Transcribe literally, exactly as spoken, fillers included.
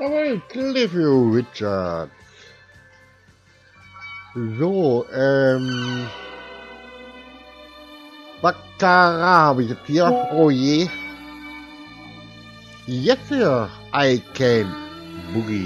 Aber Cliffy Richard. So, ähm. Baccarat habe ich jetzt hier. Oh je. Jetzt hier. I can Boogie.